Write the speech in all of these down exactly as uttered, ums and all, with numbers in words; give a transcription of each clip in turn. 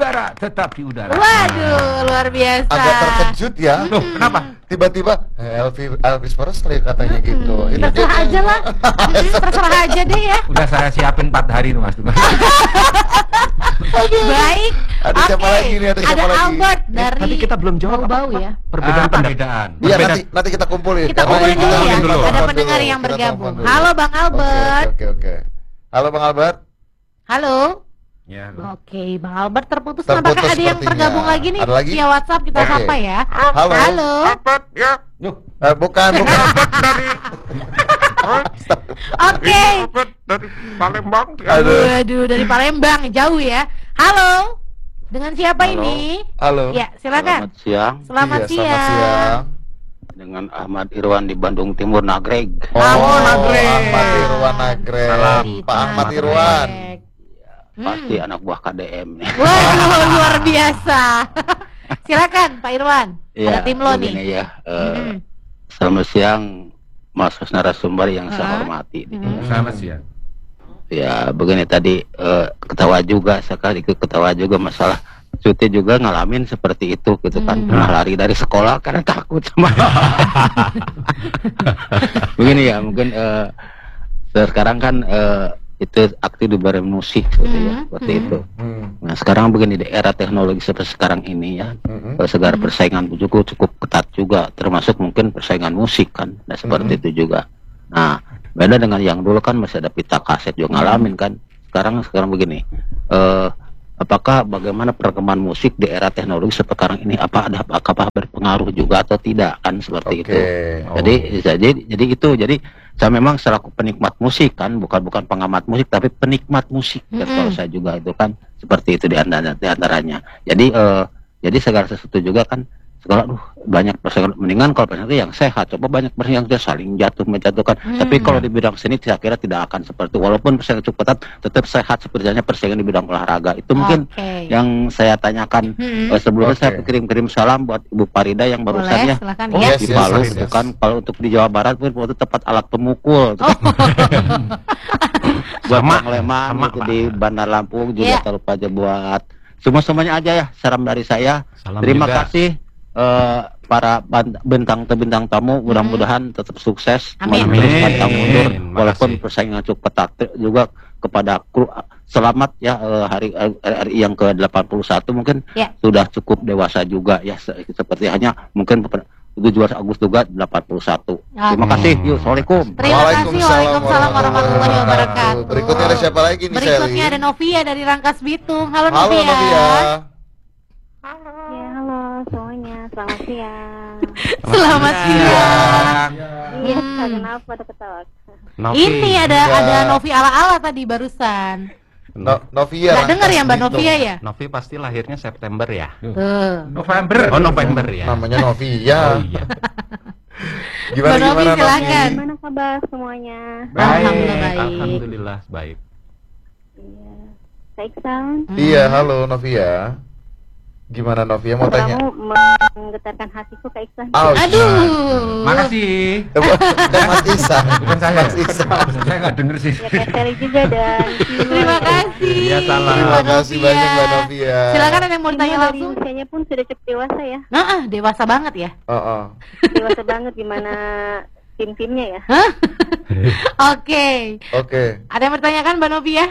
udara, tetap di udara. Waduh, luar biasa. Agak terkejut ya. Loh, kenapa? Tiba-tiba eh, Elvi, Elvis Presley katanya gitu. Itu Terserah dia- aja lah. Hmm, terserah aja deh ya. Udah saya siapin empat hari tuh Mas. Baik. Ada siapa Oke. lagi nih? Ada siapa lagi? Albert Eh, dari tadi kita belum jawab Bau-bau apa-apa. ya. Perbedaan Ah, perbedaan. Iya, Perbedaan. nanti nanti kita kumpulin. Kita Karena kumpulin ini dulu ya. kita dulu. telepon Ada dulu. pendengar yang Kita bergabung. telepon dulu. Halo Bang Oke, Albert. Oke, oke, oke. Halo Bang Albert. Halo. Ya, Oke, Bang Albert terputus. Terputus Apakah ada yang sepertinya. tergabung lagi nih Ada lagi? via WhatsApp kita Oke. sapa ya? Halo. Halo. Albert ya. Yuk. Eh, bukan, bukan. dari Oke. Albert dari Palembang. Aduh. Waduh, dari Palembang jauh ya. Halo. Dengan siapa Halo. ini? Halo. Ya, silakan. Selamat siang, Selamat Iya, siang. Selamat siang. dengan Ahmad Irwan di Bandung Timur Nagreg. Oh, Halo, Nagreg. Ahmad Irwan Nagreg. Salam. Pak Ahmad Irwan. Pasti Hmm. anak buah K D M nih. Waduh, luar biasa. Silakan Pak Irwan. Ada tim lo nih. begini ya. eh, Mm-mm. Selamat siang, Mas narasumber yang saya Ah. hormati. Mm. Selamat siang. Ya, begini tadi eh, ketawa juga sekali ikut ketawa juga masalah cuti juga ngalamin seperti itu gitu kan. Hmm. Pernah lari dari sekolah karena takut sama. Begini ya, mungkin eh, sekarang kan eh, itu aktif di bareng musik gitu ya, Hmm. seperti Hmm. itu. Hmm. Nah, sekarang begini di era teknologi seperti sekarang ini ya, Hmm. eh, segala Hmm. persaingan cukup cukup ketat juga, termasuk mungkin persaingan musik kan. Nah, seperti Hmm. itu juga. Nah, beda dengan yang dulu kan masih ada pita kaset juga ngalamin kan. Sekarang sekarang begini. Eh apakah bagaimana perkembangan musik di era teknologi sekarang ini, apa ada apakah berpengaruh juga atau tidak kan seperti Oke. itu. Jadi jadi jadi itu jadi saya memang selaku penikmat musik kan, bukan bukan pengamat musik tapi penikmat musik. Dan Mm-mm. kalau saya juga itu kan seperti itu di antara- di antaranya. Jadi eh jadi segala sesuatu juga kan sekarang aduh, banyak persaingan, mendingan kalau persaingan itu yang sehat, coba banyak persaingan yang saling jatuh menjatuhkan. Hmm. Tapi kalau di bidang seni saya kira tidak akan seperti, walaupun persaingan cukup ketat tetap sehat seperti halnya persaingan di bidang olahraga. Itu mungkin Oke. yang saya tanyakan. Hmm. Eh, sebelumnya Oke. saya kirim-kirim salam buat Ibu Parida yang barusan Boleh, ya. silakan Oh, ya. yes, Di yes, Palu, yes. bukan kalau untuk di Jawa Barat pun itu tepat alat pemukul. Oh. Buat Sama, pengleman sama, gitu Pak. di Bandar Lampung juga Iya. tak lupa aja buat semua-semuanya aja ya, salam dari saya. Salam Terima juga. kasih eh, para ban- bintang bintang tamu, mudah-mudahan tetap sukses, Amin. maju terus Amin. pantang mundur, Makasih. walaupun persaingan cukup ketat. juga kepada kru. Selamat ya eh, hari eh, R I yang ke delapan puluh satu mungkin Ya. sudah cukup dewasa juga ya, se- seperti hanya mungkin tujuh belas Agustus juga delapan puluh satu. Terima Oke. kasih. Yuk, assalamualaikum. Terima kasih. Waalaikumsalam warahmatullahi wabarakatuh. Berikutnya ada siapa lagi nih, Berikutnya Sally? ada Novia dari Rangkas Bitung. Halo, Halo Novia. Novia. Ya, halo semuanya, selamat siang. Selamat siang. Iya, Hmm. kenapa pada ketawa? Novi. Ini ada Iya. ada Novi ala-ala tadi barusan. No, Novia. Nggak dengar ya Mbak Rangkas Novia ya? Novi pasti lahirnya September ya. Tuh. November. Oh, November ya. Namanya Novia. Oh iya. Gimana Mbak Novi, gimana Novi? silakan. Gimana kabar semuanya? Alhamdulillah baik. Alhamdulillah baik. Iya, Kak Iksan. Iya, halo Novia. Gimana Novia mau tanya? Kamu menggetarkan hatiku, Kak Iksan. Oh, Aduh. Makasih. Eh, bu- bukan Mas Isan. Bukan saya. Mas Isan. Saya nggak denger sih. Ya, Kak Sally juga dan Cilu. Terima kasih. Iya, salam. Terima Mbak kasih Novia. banyak Mbak Novia. Silakan ada yang mau ditanya Cilu dari langsung. usianya pun sudah cukup dewasa ya. Nah, ah, dewasa banget ya. Oh, oh. Dewasa banget gimana tim-timnya ya. Oke. Oke. Ada yang bertanyakan Mbak Novia?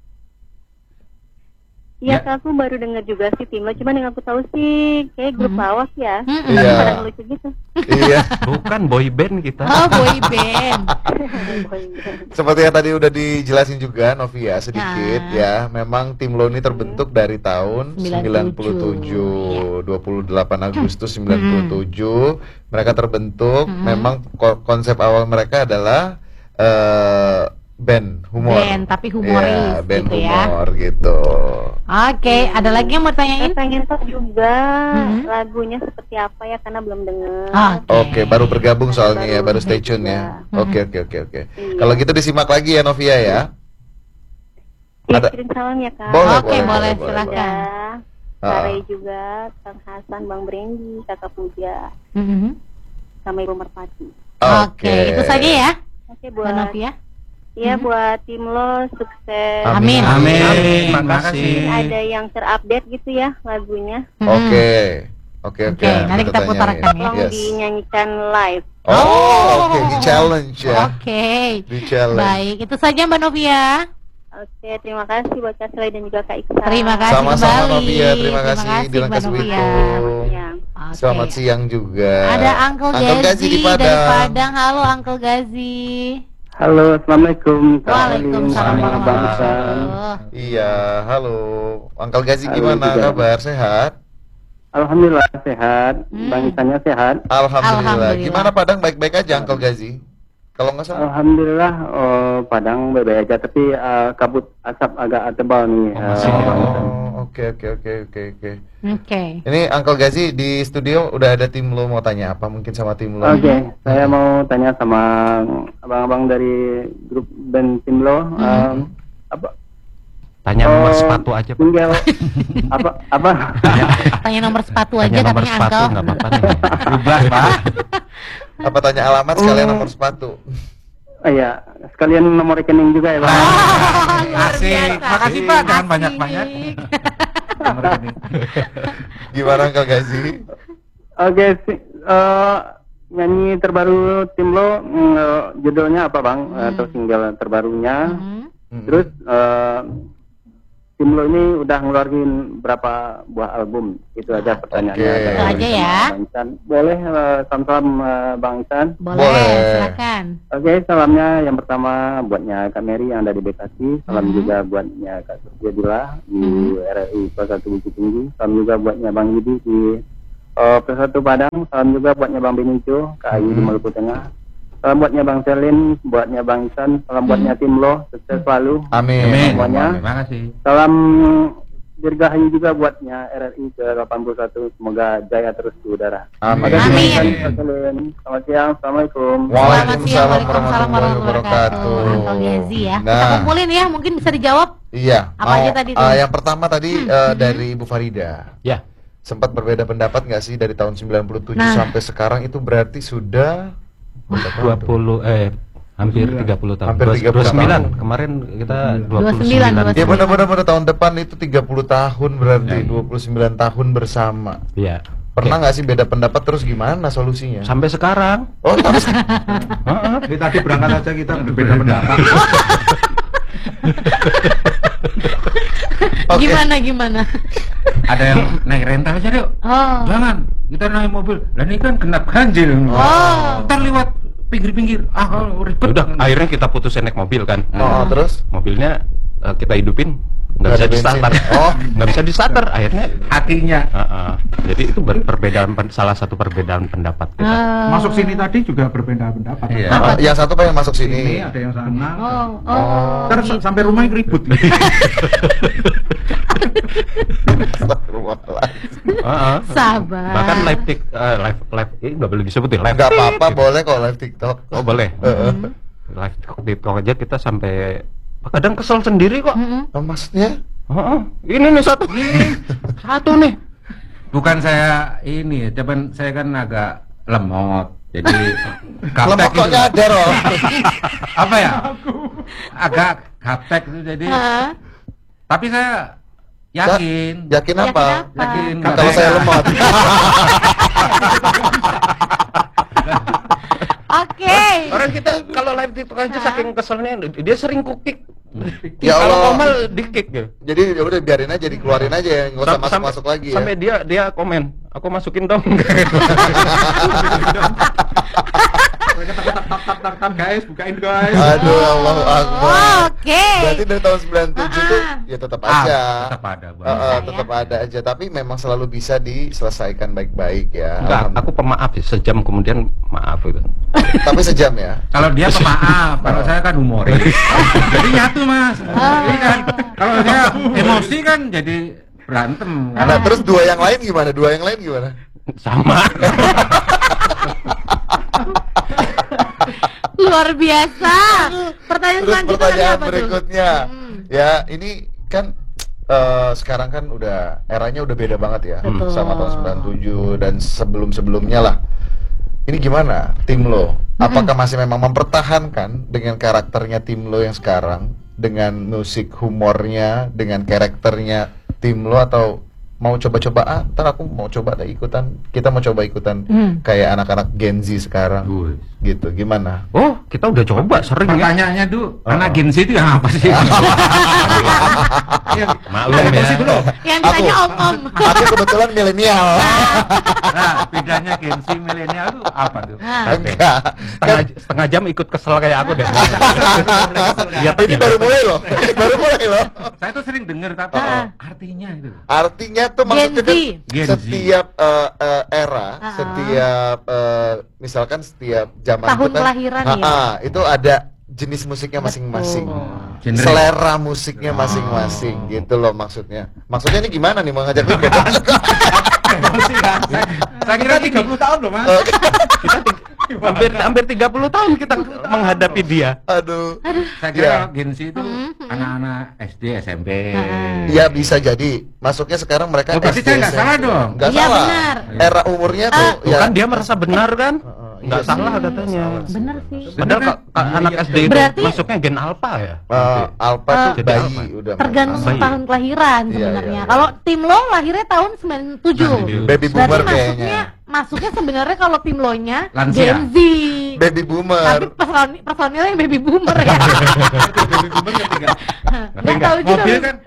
Iya, Ya. Kak, aku baru dengar juga sih timnya. Cuman yang aku tahu sih kayak grup Hmm. lawak ya. Mm-mm. Iya. Pada ngelucu gitu. Iya. Bukan boy band kita. Oh, boy band. Seperti yang tadi udah dijelasin juga Novia sedikit Nah. ya. Memang tim lo ini terbentuk dari tahun sembilan sembilan puluh puluh tujuh. tujuh, dua puluh delapan Agustus sembilan puluh tujuh mereka terbentuk. Hmm. Memang ko- konsep awal mereka adalah eh, band humor. Band, tapi humoris Iya, band gitu ya. humor gitu. Oke, ada lagi yang mau Saya tanyain? pengen tahu juga Hmm. lagunya seperti apa ya karena belum dengar. Oke. Oke, baru bergabung soalnya ya, baru Baru stay tune ya. juga. Oke, oke, oke, oke. Iya. Kalau gitu disimak lagi ya Novia ya. Ya, ada- kirim salam ya Kak. Boleh, Oke, boleh, boleh, silakan. Ya, Ah. Kak Ray juga, Kang Hasan, Bang Brandy, Kakak Puja, Mhm. sama Ibu Merpati. Oke, itu saja ya, Oke, Mbak buat Novia. Ya, Mhm. buat tim lo sukses. Amin. Amin. Terima Terima kasih. kasih. Ada yang terupdate gitu ya lagunya. Mhm. Oke. Oke, oke. Oke, nanti kita tanyain. putarkan ya. Tolong Yes. dinyanyikan live. Oh, oke, di challenge ya. Oke. Di challenge. Baik, itu saja Mbak Novia. Oke, terima kasih buat Kak Sely dan juga Kak Iksan. Terima kasih Sama-sama kembali. Novia, terima kasih di Mbak Langkas Novia. Bitung. Ya. Oke. Selamat siang juga. Ada Uncle, Uncle Gazi, di dari Padang. Padang. Halo Uncle Gazi. Halo, assalamualaikum. Kak Waalaikumsalam Alim, Bang Iksan. warahmatullahi. Iya, halo. Uncle Gazi Halo gimana juga. kabar? Sehat? Alhamdulillah sehat. Hmm. Bang Iksannya sehat. Alhamdulillah. Alhamdulillah. Gimana Padang baik-baik aja Uncle Gazi? Kalau nggak salah. Alhamdulillah, oh, Padang baik-baik aja, tapi eh, kabut asap agak tebal nih. Oh, eh, masih Bang tebal. Iksan. Oh, oke oke oke oke oke. Oke. Ini Uncle Gazi di studio udah ada tim lo mau tanya apa mungkin sama tim lo? Oke, saya mau tanya sama abang-abang dari grup band Timlo. em, apa? Tanya nomor eh, sepatu aja, Pak. Tinggal apa? Apa? Tanya nomor sepatu aja Tanya nomor katanya sepatu Uncle. nggak apa-apa nih. Rubah, Pak. Apa tanya alamat sekalian Oh. nomor sepatu? Oh iya, sekalian nomor rekening juga ya, Bang. Oh, luar Asik. biasa. Makasih, Pak. Jangan Asik. banyak-banyak. Nomor ini. Gimana Uncle Gazi? Oke, si- eh, nyanyi terbaru Timlo, mm, eh, judulnya apa, Bang? Eh, Atau single terbarunya? Mhm. Hmm. Terus eh, Timlo ini udah ngeluarin berapa buah album? Itu aja pertanyaannya. Oke. Dari Itu aja ya. Bang Iksan. Boleh eh, salam-salam eh, Bang Iksan? Boleh, Boleh. silakan. Oke, salamnya yang pertama buatnya Kak Mary yang ada di Bekasi. Salam Mhm. juga buatnya Kak Surya Dila di Mhm. R R I Kelas satu Bukit Tinggi. Salam juga buatnya Bang Yudi di uh, Kelas satu Padang. Salam juga buatnya Bang Benicio, Kak Ayu di Mhm. Maluku Tengah. Salam buatnya Bang Selin, buatnya Bang Iksan. Salam buatnya Timlo, sukses selalu. Amin. Amin. Semuanya. Terima kasih. Salam dirgahayu juga buatnya R R I ke delapan puluh satu. Semoga jaya terus di udara. Amin. Terima kasih, Amin. Bang Selin. Selamat siang, assalamualaikum. Waalaikumsalam Selamat siang, warahmatullahi wabarakatuh. Uncle Gazi ya. Kita Nah, kumpulin ya, mungkin bisa dijawab. iya. Apa Mau, aja tadi tuh? eh, yang pertama tadi Hmm. eh, Mhm. dari Ibu Farida. Ya. Sempat berbeda pendapat nggak sih dari tahun sembilan puluh tujuh Nah. sampai sekarang itu berarti sudah berapa dua tahun tuh? puluh eh hampir tiga puluh tahun. Hampir tiga puluh dua puluh sembilan. tahun. Kemarin kita dua dua puluh puluh sembilan, sembilan. dua Ya benar-benar pada tahun depan itu tiga puluh tahun berarti Ya. dua puluh sembilan tahun bersama. Iya. Pernah Oke. nggak sih beda pendapat terus gimana solusinya? Sampai sekarang. Oh, terus Heeh. Jadi tadi berangkat aja kita berbeda pendapat. Oke. Gimana gimana? Ada yang naik rental aja, Dok. Oh. Jangan, kita naik mobil. Lah ini kan kena ganjil. Oh. Ntar lewat pinggir-pinggir. Ah, ribet. Udah, akhirnya kita putusin naik mobil kan. Oh, terus Mobilnya eh, kita hidupin, nggak Nggak bisa ada di starter. bensin. Oh. Nggak bisa di starter. Akhirnya, Hatinya. Heeh. Jadi itu ber- perbedaan pen- salah satu perbedaan pendapat kita. Oh. Masuk sini tadi juga berbeda pendapat. Iya. Oh, yang satu pengen masuk Ini sini. ada yang sana. Oh, oh. Ntar sa- sampai rumah ribut. Heeh. Sabar. Bahkan live tik, eh, live live ini nggak boleh disebut ya live. Nggak apa-apa, boleh kok live TikTok. Oh boleh. Heeh. Live TikTok, TikTok aja kita sampai kadang kesel sendiri kok. Mm-mm. Oh, maksudnya? Heeh. Ini nih satu. Satu nih. Bukan saya ini, cuman saya kan agak lemot. Jadi Lemot gaptek kok gitu. nyadar loh. Apa ya? Agak gaptek itu jadi. Hah? Tapi saya yakin. Yakin apa? Yakin apa? Yakin. Kan kalau saya lemot. Oke. Orang kita kalau live TikTok aja saking keselnya dia sering kukik. Ya Kalau Allah. ngomel di-kick gitu. Jadi ya udah biarin aja, dikeluarin aja ya, nggak usah Sam- masuk-masuk lagi ya. Sampai dia dia komen, aku masukin dong. Tak tak tak tak guys, bukain guys. Aduh, Allahu Akbar. Oke. Berarti dari tahun sembilan puluh tujuh tuh Ah. ya tetap Ah, aja. tetap ada, Bang. Eh, eh, Bisa, tetap ya. ada aja, tapi memang selalu bisa diselesaikan baik-baik ya. Enggak, aku Alhamdulillah. pemaaf sih, sejam kemudian maaf itu. Tapi sejam ya. Kalau dia pemaaf, kalau saya kan humoris. Jadi nyatu, Mas. Ini kan kalau saya emosi kan jadi berantem. kan. Nah, terus dua yang lain gimana? Dua yang lain gimana? Sama. Luar biasa. Pertanyaan Terus selanjutnya pertanyaan apa tuh? berikutnya. Hmm. Ya, ini kan eh, sekarang kan udah eranya udah beda banget ya Betul. sama tahun sembilan puluh tujuh dan sebelum-sebelumnya lah. ini gimana tim lo? Apakah masih memang mempertahankan dengan karakternya tim lo yang sekarang, dengan musik humornya, dengan karakternya tim lo, atau mau coba-coba, ah ntar aku mau coba deh ikutan, kita mau coba ikutan Hmm. kayak anak-anak Gen Z sekarang Wih. gitu, gimana? Oh, kita udah coba sering ya. Pertanyaannya tuh, anak Gen Z itu yang apa sih? Yang- Maklum yang ya. emosi dulu. Yang Aku. ditanya om-om. Aku kebetulan milenial. Nah, bedanya Gen Z milenial itu apa tuh? Nah, Enggak. Setengah, setengah jam ikut kesel kayak aku deh. Ya, ini baru mulai loh. Ini baru mulai loh. Saya tuh sering dengar tapi Ah. artinya itu. Artinya tuh Gen maksudnya Z. kan Gen Z. setiap eh, eh, era, Ah. setiap eh, misalkan setiap zaman Tahun itu kan, kelahiran ah, ya? ah, itu ada jenis musiknya masing-masing, Genre. selera musiknya masing-masing, gitu loh maksudnya. Maksudnya ini gimana nih mau ngajak ribet? Emosi kan? Saya, saya kira tiga puluh tahun loh, Mas. hampir hampir tiga puluh tahun kita menghadapi dia. Aduh. Saya kira Ya. kalau Gen Z itu anak-anak S D, S M P. Iya bisa jadi. Masuknya sekarang mereka Oh, berarti S D, saya nggak S M P. salah dong. Nggak Iya, salah. benar. Era umurnya tuh Ah. ya. Bukan dia merasa benar kan? Heeh, Nggak iya salah sih. katanya. bener sih. Padahal ka- ka- anak S D itu Berarti- masuknya gen alpha ya. Eh, Alpha tuh Jadi bayi Alpha. udah. Tergantung Bayi. tahun kelahiran Iya, sebenarnya. iya, iya. Kalau tim lo lahirnya tahun sembilan puluh tujuh. Baby Berarti boomer masuknya kayaknya. masuknya sebenarnya kalau tim lo nya Lansia. Gen Z. Baby Tapi boomer. personil personilnya yang baby boomer ya. Baby boomer ketiga. Nggak tahu juga. Mobil kan?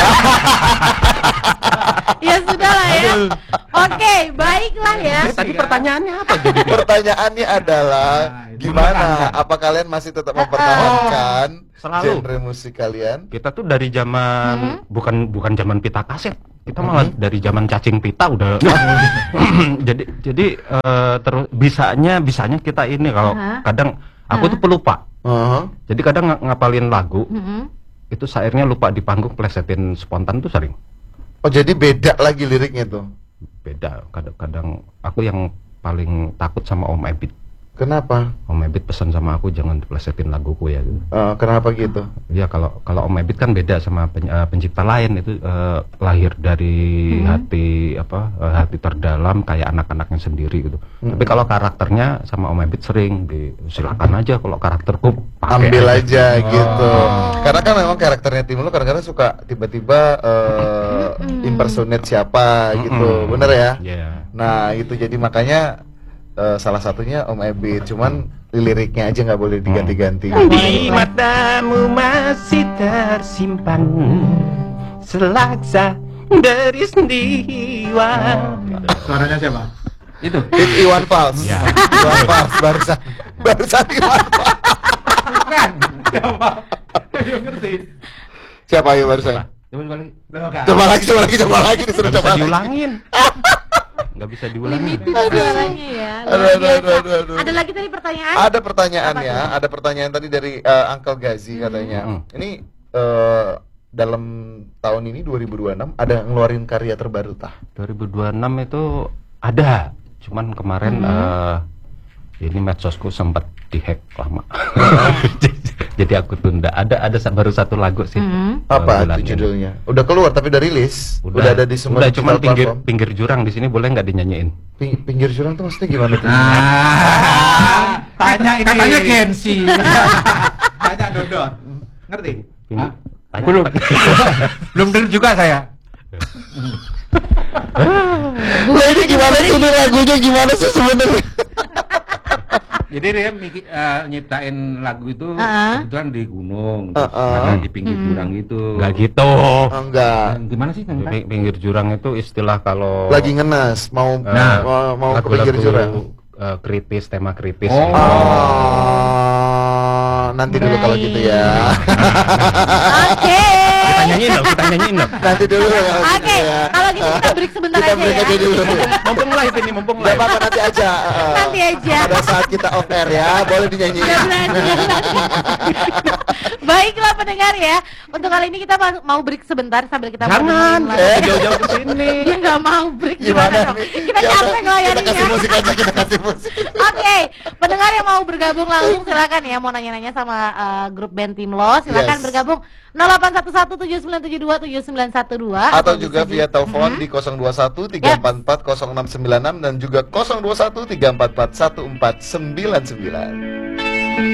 Ya sudah lah ya. Oke, baiklah ya. Eh, tadi pertanyaannya apa jadi? Pertanyaannya adalah Nah, itu gimana? mempertahankan. Apa kalian masih tetap mempertahankan Selalu. genre musik kalian? Kita tuh dari zaman Hmm. bukan bukan zaman pita kaset. Kita malah dari zaman cacing pita udah. jadi jadi eh, terus bisanya bisanya kita ini kalau Aha. kadang aku Aha. tuh pelupa. Heeh. Jadi kadang ng- ngapalin lagu Mm-mm. itu syairnya lupa di panggung, plesetin spontan tuh sering. Oh jadi beda lagi liriknya tuh. Beda. Kadang-kadang aku yang paling takut sama Om Ebit. Kenapa? Om Ebit pesan sama aku jangan diplesetin laguku ya. Gitu. Eh, kenapa gitu? Ya kalau kalau Om Ebit kan beda sama pen- eh, pencipta lain itu eh, lahir dari Hmm. hati apa eh, hati terdalam kayak anak-anaknya sendiri gitu. Hmm. Tapi kalau karakternya sama Om Ebit sering di silakan aja kalau karakterku pakai Ambil aja Oh. gitu. Karena kan memang karakternya tim lu kadang-kadang suka tiba-tiba eh, Mm-mm. impersonate siapa gitu. Mm-mm. Bener ya? Iya. Nah itu jadi makanya eh, salah satunya Om Ebit, cuman liriknya aja nggak boleh diganti-ganti. Di matamu masih tersimpan selaksa deris jiwa. Suaranya siapa? Itu. It Iwan Fals. Ya. Iwan Fals barusan barusan Iwan Fals. Bukan. Siapa? Dia ngerti. Siapa ayo barusan? Coba sekali. Coba lagi, coba lagi, coba lagi disuruh Nggak bisa coba lagi. diulangin. Nggak bisa diulangin. Limited suaranya ya. Aduh, Luar aduh, biasa. aduh, aduh, aduh. Ada lagi tadi pertanyaan? Ada pertanyaannya, ada pertanyaan tadi dari eh, Uncle Gazi katanya. Hmm. Ini eh, dalam tahun ini dua ribu dua puluh enam ada ngeluarin karya terbaru tah? dua ribu dua puluh enam itu ada, cuman kemarin eh, ini medsosku sempat dihack lama. Jadi aku tunda. Ada ada sa- baru satu lagu sih. Mhm. eh, Apa bulan itu ini. judulnya? Udah keluar tapi udah rilis. Udah, ada di semua Udah digital cuman pinggir platform. pinggir jurang di sini boleh nggak dinyanyiin? Ping- pinggir jurang tuh maksudnya gimana tuh? Ah, Tanya ini. katanya Gen Z. Tanya Dodot. Ngerti? Pinggir. Hah? Tanya Belum. apa? Belum dengar juga saya. Lah ini gimana sih ini lagunya gimana sih sebenarnya? Jadi dia miki- eh, nyiptain lagu itu Ah. kebetulan di gunung, Ah, terus ah. ada di pinggir jurang gitu. Nggak gitu. Oh, enggak. Eh, Gimana sih Kang? Ping- Pinggir jurang itu istilah kalau Lagi ngenas, mau Nah, mau, mau ke lagu-lagu, pinggir jurang. eh, kritis, tema kritis. Oh. Oh, nanti dulu kalau gitu ya. Oke. Kita nyanyiin loh, kita nyanyiin loh. Nanti dulu kalau gitu Oke, ya. kalau gitu kita break sebentar Kita aja break ya. aja dulu. Mumpung live ini, mumpung Gak live. apa-apa nanti aja. eh, Nanti aja. Pada saat kita off air ya, boleh dinyanyiin. Udah berani. Baiklah pendengar ya. Untuk kali ini kita ma- mau break sebentar sambil kita Jangan, mendengarin lagu. Eh. jauh-jauh ke sini. Dia nggak mau break Gimana gimana dong? nih? Kita Ya capek udah, Kita ngelayaninya. kasih musik aja, kita kasih musik. Oke, pendengar yang mau bergabung langsung silakan ya, mau nanya-nanya sama eh, grup band Tim Lo, silakan Yes. bergabung nol delapan satu satu tujuh sembilan sembilan tujuh dua tujuh sembilan satu dua Atau juga bisa via di- telepon Mhm. di nol dua satu tiga empat empat nol enam sembilan enam dan juga nol dua satu tiga empat empat satu empat sembilan sembilan.